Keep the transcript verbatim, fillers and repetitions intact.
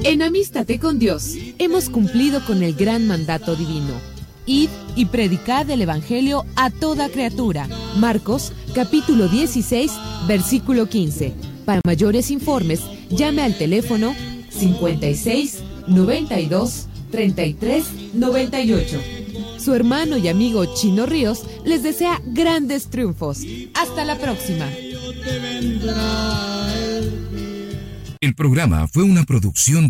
En Amístate con Dios, hemos cumplido con el gran mandato divino. Id y predicad el Evangelio a toda criatura. Marcos, capítulo dieciséis, versículo quince. Para mayores informes, llame al teléfono cincuenta y seis, noventa y dos, treinta y tres, noventa y ocho. Su hermano y amigo Chino Ríos les desea grandes triunfos. Hasta la próxima. El programa fue una producción